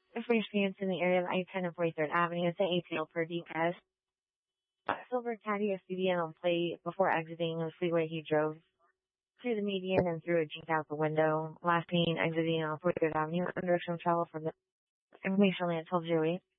Information units in the area of I-10 and 43rd Avenue. It's an ATL per DPS. Silver Caddy SUV on plate. Before exiting the freeway, he drove through the median and threw a drink out the window. Last seen exiting on 43rd Avenue. Direction of travel from the information only at 1208.